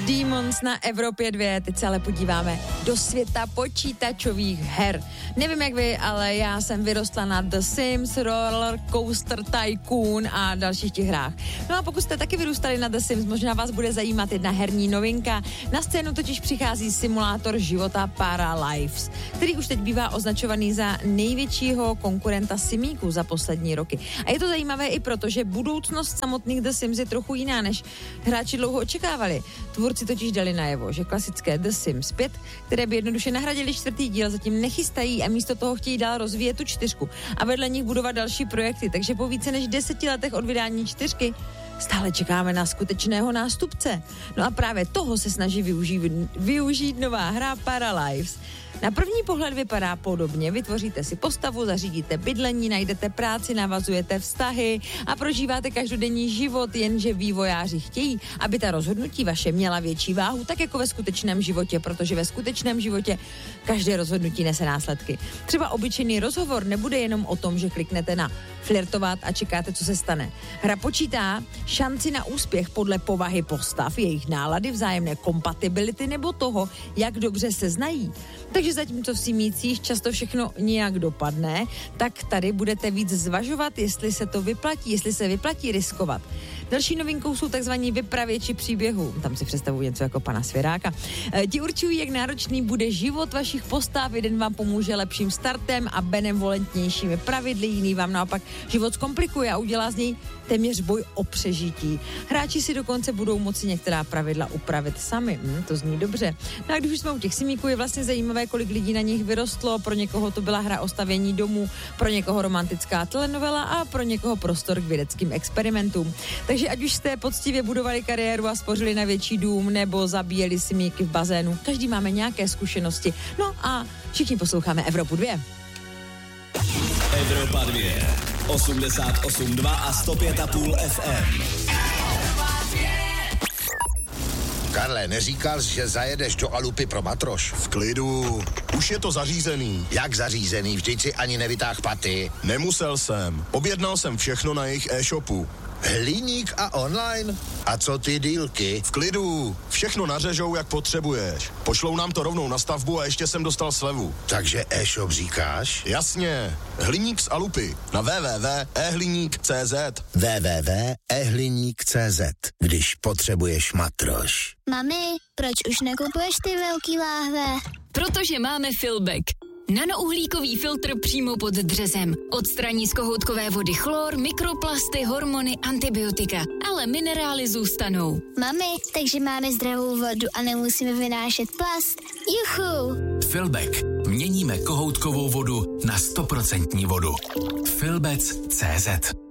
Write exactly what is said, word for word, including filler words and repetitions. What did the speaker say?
Demons na Evropě dva. Teď se ale podíváme do světa počítačových her. Nevím jak vy, ale já jsem vyrostla na The Sims, Roller Coaster Tycoon a dalších těch hrách. No a pokud jste taky vyrůstali na The Sims, možná vás bude zajímat jedna herní novinka. Na scénu totiž přichází simulátor života Paralives, který už teď bývá označovaný za největšího konkurenta simíků za poslední roky. A je to zajímavé i proto, že budoucnost samotných The Sims je trochu jiná, než hráči dlouho očekávali. Tvůrci totiž dali najevo, že klasické The Sims pět, které by jednoduše nahradili čtvrtý díl, zatím nechystají a místo toho chtějí dál rozvíjet tu čtyřku a vedle nich budovat další projekty, takže po více než deseti letech od vydání čtyřky stále čekáme na skutečného nástupce. No a právě toho se snaží využít, využít nová hra Paralives. Na první pohled vypadá podobně, vytvoříte si postavu, zařídíte bydlení, najdete práci, navazujete vztahy a prožíváte každodenní život, jenže vývojáři chtějí, aby ta rozhodnutí vaše měla větší váhu, tak jako ve skutečném životě, protože ve skutečném životě každé rozhodnutí nese následky. Třeba obyčejný rozhovor nebude jenom o tom, že kliknete na flirtovat a čekáte, co se stane. Hra počítá šanci na úspěch podle povahy postav, jejich nálady, vzájemné kompatibility nebo toho, jak dobře se znají. Takže zatímco v simících často všechno nějak dopadne, tak tady budete víc zvažovat, jestli se to vyplatí, jestli se vyplatí riskovat. Další novinkou jsou takzvaní vypravěči příběhů. Tam si představuji něco jako pana Svěráka. E, ti určují, jak náročný bude život vašich postav. Jeden vám pomůže lepším startem a benevolentnějšími pravidly, jiný vám naopak život zkomplikuje a udělá z něj téměř boj o přežití. Hráči si dokonce budou moci některá pravidla upravit sami. Hm, to zní dobře. No a když už jsme u těch simíků, je vlastně zajímavé, kolik lidí na nich vyrostlo. Pro někoho to byla hra o stavění domů, pro někoho romantická telenovela a pro někoho prostor k vědeckým experimentům. Takže ať už jste poctivě budovali kariéru a spořili na větší dům nebo zabíjeli simíky v bazénu, každý máme nějaké zkušenosti. No a všichni posloucháme Evropu dva. Evropa dva, osmdesát osm dva a sto pět a půl F M. Karle, neříkal jsi, že zajedeš do Alupy pro matroš? V klidu, už je to zařízený. Jak zařízený? Vždyť si ani nevytáh paty. Nemusel jsem, objednal jsem všechno na jejich e-shopu. Hliník a online? A co ty dílky? V klidu, všechno nařežou, jak potřebuješ. Pošlou nám to rovnou na stavbu a ještě jsem dostal slevu. Takže e-shop říkáš? Jasně, Hliník z Alupy na w w w tečka e hliník tečka c z. w w w tečka e hliník tečka c z, když potřebuješ matroš. Mami, proč už nekupuješ ty velký láhve? Protože máme Filbek. Nanouhlíkový filtr přímo pod dřezem. Odstraní z kohoutkové vody chlor, mikroplasty, hormony, antibiotika. Ale minerály zůstanou. Mami, takže máme zdravou vodu a nemusíme vynášet plast. Juchu! Filbek. Měníme kohoutkovou vodu na sto procent vodu. Filbec tečka cé zet